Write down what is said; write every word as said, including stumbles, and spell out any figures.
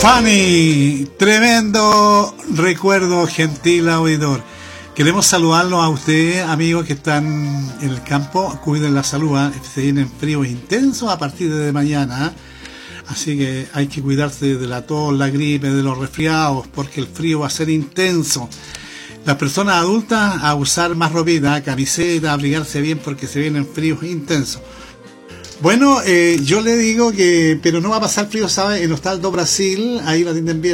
Fanny, tremendo recuerdo, gentil auditor. Queremos saludarlos a ustedes, amigos que están en el campo. Cuiden la salud, ¿eh? Se vienen fríos intensos a partir de mañana, ¿eh? Así que hay que cuidarse de la tos, la gripe, de los resfriados, porque el frío va a ser intenso. Las personas adultas a usar más ropita, camiseta, abrigarse bien porque se vienen fríos intensos. Bueno, eh, yo le digo que, pero no va a pasar frío, ¿sabe? En Hostal do Brasil, ahí lo atienden bien.